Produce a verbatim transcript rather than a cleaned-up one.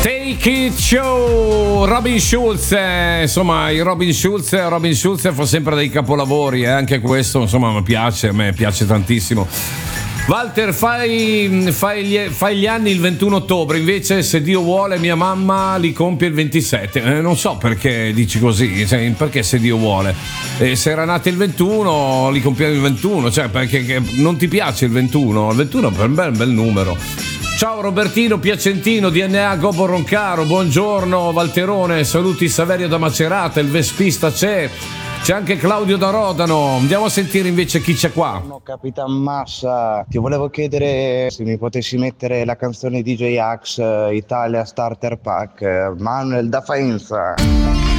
Take It Show, Robin Schulz, eh, insomma il Robin Schulz, Robin Schulz fa sempre dei capolavori, eh, anche questo insomma mi piace, a me piace tantissimo. Walter, fai, fai, gli, fai gli anni il ventuno ottobre, invece se Dio vuole mia mamma li compie il ventisette, eh, non so perché dici così, cioè, perché se Dio vuole, eh, se era nata il ventuno li compiamo il ventuno, cioè perché non ti piace il ventuno, il ventuno per me è un bel numero. Ciao Robertino Piacentino, D N A Gobbo Roncaro, buongiorno Valterone, saluti Saverio da Macerata, il Vespista c'è, c'è anche Claudio da Rodano, andiamo a sentire invece chi c'è qua. No, Capitan Massa, ti volevo chiedere se mi potessi mettere la canzone D J Axe Italia Starter Pack, Manuel da Faenza.